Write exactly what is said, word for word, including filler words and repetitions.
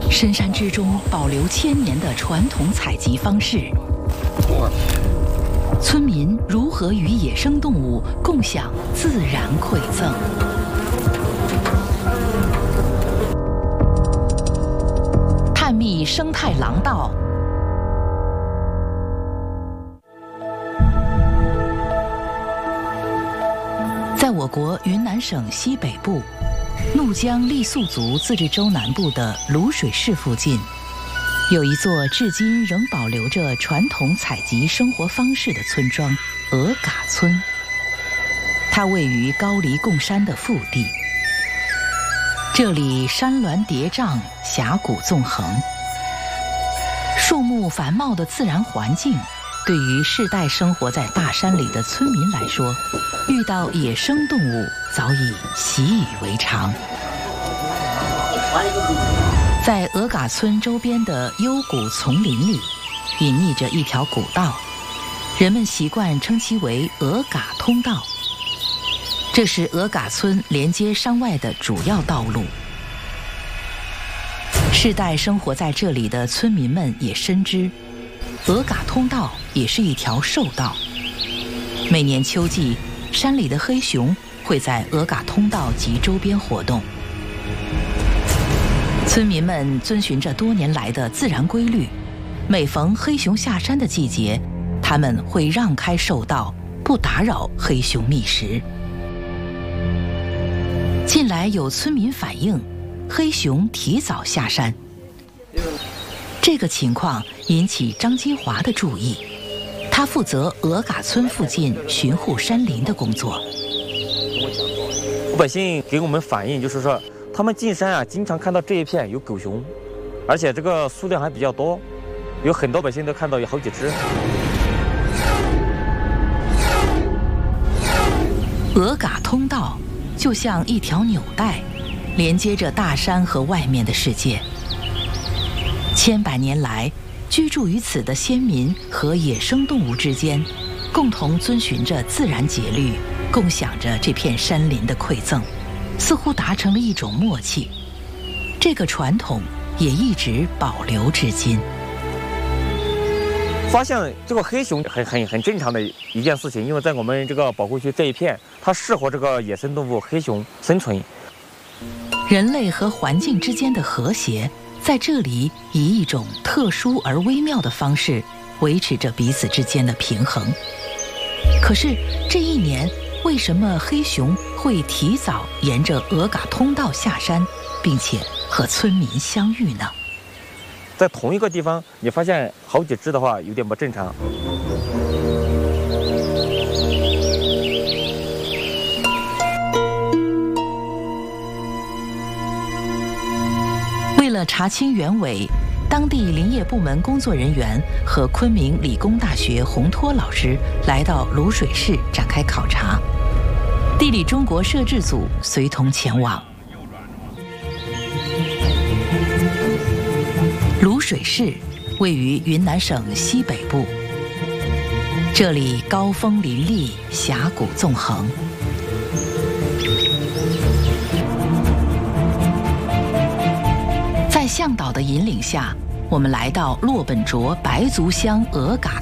深山之中保留千年的传统采集方式，村民如何与野生动物共享自然馈赠？探秘生态廊道。在我国云南省西北部怒江傈僳族自治州南部的卤水市附近，有一座至今仍保留着传统采集生活方式的村庄——鹅嘎村。它位于高黎贡山的腹地，这里山峦叠嶂，峡谷纵横，树木繁茂的自然环境，对于世代生活在大山里的村民来说，遇到野生动物早已习以为常。在鹅嘎村周边的幽谷丛林里，隐匿着一条古道，人们习惯称其为鹅嘎通道。这是鹅嘎村连接山外的主要道路。世代生活在这里的村民们也深知，鹅嘎通道也是一条兽道。每年秋季，山里的黑熊会在鹅嘎通道及周边活动。村民们遵循着多年来的自然规律，每逢黑熊下山的季节，他们会让开兽道，不打扰黑熊觅食。近来有村民反映，黑熊提早下山。这个情况引起张金华的注意，他负责鹅嘎村附近巡护山林的工作。 老百姓给我们反映，就是说他们进山啊，经常看到这一片有狗熊，而且这个数量还比较多，有很多百姓都看到有好几只。 鹅嘎通道就像一条纽带，连接着大山和外面的世界。千百年来，居住于此的先民和野生动物之间，共同遵循着自然节律，共享着这片山林的馈赠，似乎达成了一种默契。这个传统也一直保留至今。 发现这个黑熊很很很正常的一件事情，因为在我们这个保护区这一片，它适合这个野生动物黑熊生存。 人类和环境之间的和谐，在这里以一种特殊而微妙的方式维持着彼此之间的平衡。可是这一年，为什么黑熊会提早沿着鹅嘎通道下山，并且和村民相遇呢？ 在同一个地方，你发现好几只的话，有点不正常。 为了查清原委，当地林业部门工作人员和昆明理工大学洪托老师来到卤水市展开考察，地理中国摄制组随同前往。卤水市位于云南省西北部，这里高峰林立，峡谷纵横。在向导的引领下，我们来到洛本卓白族乡鹅嘎